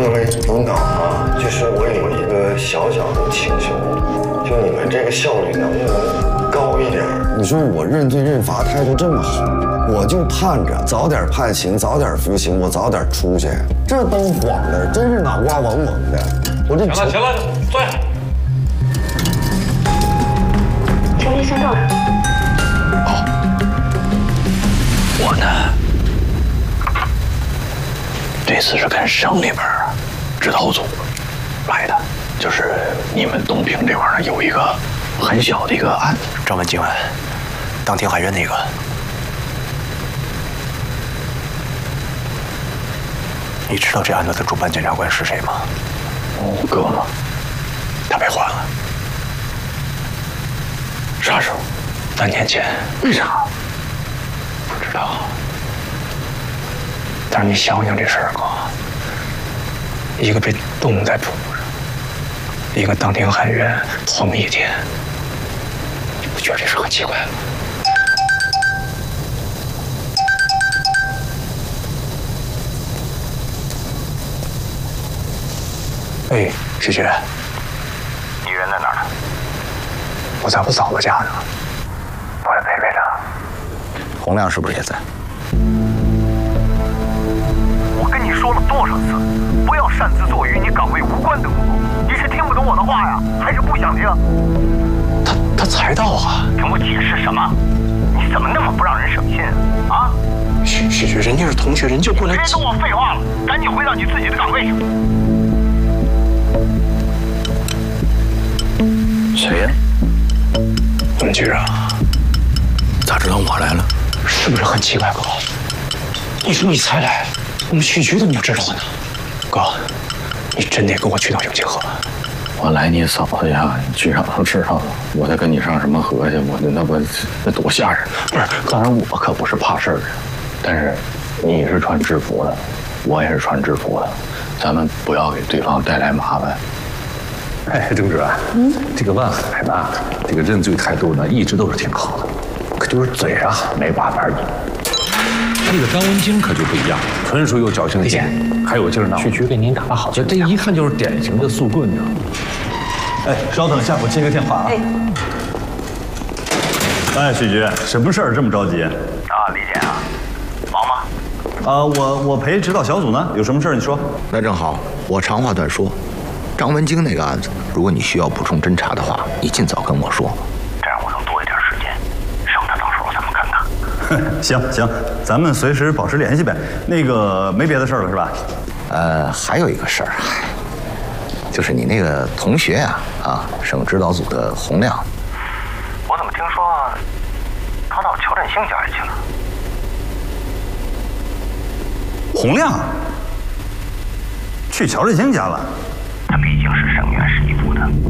各位领导啊，就是我有一个小小的请求，就你们这个效率能不能高一点？你说我认罪认罚态度这么好，我就盼着早点判刑，早点服刑，我早点出去。这都晃的，真是脑瓜嗡嗡的。我这行了，坐下。 求您先到。 好，我呢，这次是跟省里边指导组来的，就是你们东平这块呢有一个很小的一个案子， 张文京案，当天海苑那个。你知道这案子的主办检察官是谁吗？ 五哥吗？ 他被换了。 啥时候？3年前。为啥？不知道。但是你想想这事儿，哥，一个被冻在铺上，一个当庭喊冤同一天，你不觉得这事很奇怪吗？哎，徐学， 你人在哪儿呢？ 我在我嫂子家呢，我来陪陪她。 洪亮是不是也在？ 我跟你说了多少次，不要擅自做与你岗位无关的工作。你是听不懂我的话呀，还是不想听？ 他才到啊！ 跟我解释什么？你怎么那么不让人省心啊？ 许学，人家是同学，人就过来。 别跟我废话了，赶紧回到你自己的岗位上。 谁呀？文局长， 咋知道我来了？ 是不是很奇怪，哥？你说你才来，我们区局怎么就知道呢？哥，你真得跟我去趟永清河。 我来你嫂子家，局长都知道了，我再跟你上什么河去？那多吓人！不是，当然我可不是怕事儿的，但是你是穿制服的，我也是穿制服的，咱们不要给对方带来麻烦。 哎，郑主任，这个万海呢，这个认罪态度呢，一直都是挺好的，可就是嘴啊没把门儿。这个张文京可就不一样，纯属有侥幸心，还有劲儿闹。 区局给您打了好， 这一看就是典型的宿棍呢。 哎，稍等一下，我接个电话啊。哎，许局，什么事儿这么着急？ 啊，李姐啊，忙吗？ 我陪指导小组呢，有什么事儿你说。 那正好，我长话短说，张文京那个案子，如果你需要补充侦查的话，你尽早跟我说。 这样我能多一点时间，省得到时候咱们看看。 行，咱们随时保持联系呗。那个没别的事儿了是吧？ 还有一个事儿，就是你那个同学呀，省指导组的洪亮。 我怎么听说他到乔振兴家里去了？ 洪亮去乔振兴家了？ 他毕竟是省院士一部的。